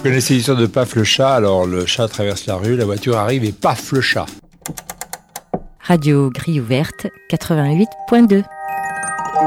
connaissez l'histoire de Paf le chat? Alors le chat traverse la rue, la voiture arrive et paf le chat. Radio Grille Ouverte 88.2